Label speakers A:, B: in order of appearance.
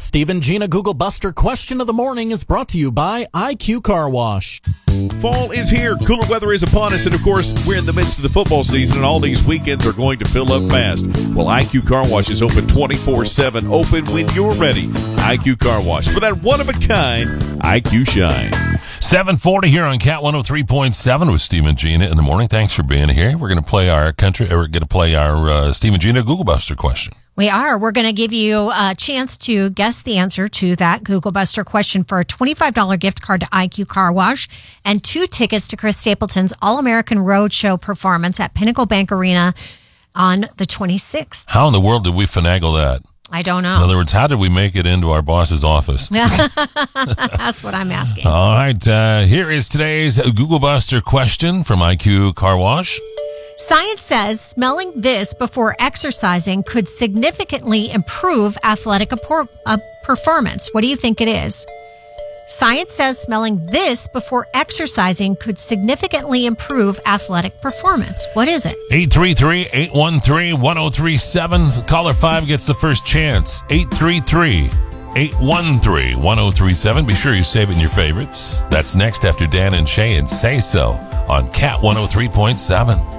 A: Steve and Gina Google Buster question of the morning is brought to you by IQ Car Wash.
B: Fall is here. Cooler weather is upon us. And, of course, we're in the midst of the football season, and all these weekends are going to fill up fast. Well, IQ Car Wash is open 24/7, open when you're ready. IQ Car Wash for that one-of-a-kind IQ shine.
C: 7:40 here on Cat 103.7 with Steve and Gina in the morning. Thanks for being here. We're going to play our Steve and Gina Google Buster question.
D: We are. We're going to give you a chance to guess the answer to that Google Buster question for a $25 gift card to IQ Car Wash and 2 tickets to Chris Stapleton's All-American Roadshow performance at Pinnacle Bank Arena on the 26th.
C: How in the world did we finagle that?
D: I don't know.
C: In other words, how did we make it into our boss's office?
D: That's what I'm asking.
C: All right. Here is today's Google Buster question from IQ Car Wash.
D: Science says smelling this before exercising could significantly improve athletic performance. What do you think it is? Science says smelling this before exercising could significantly improve athletic performance. What is it?
C: 833-813-1037. Caller 5 gets the first chance. 833-813-1037. Be sure you save it in your favorites. That's next after Dan and Shay and Say So on Cat 103.7.